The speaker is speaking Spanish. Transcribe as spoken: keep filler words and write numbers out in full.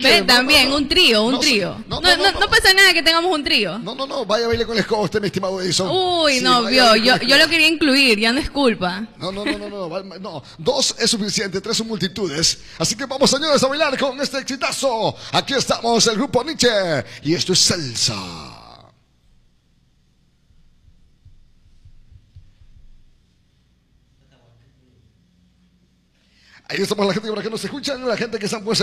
Ve, no, también, no, no. un trío, un No, trío. no, No, no, no, no, no pasa nada que tengamos un trío. No, no, no, vaya a bailar con la escoba usted, mi estimado Edison. Uy, Sí, no, vaya a vio, bailar con yo, la yo escoba. lo quería incluir, ya no es culpa. No, no, no, no, no, no, no, dos es suficiente, tres son multitudes. Así que vamos, señores, a bailar con este exitazo. Aquí estamos, el grupo Nietzsche, y esto es salsa. Ahí estamos la gente por acá nos escuchan, la gente que están pues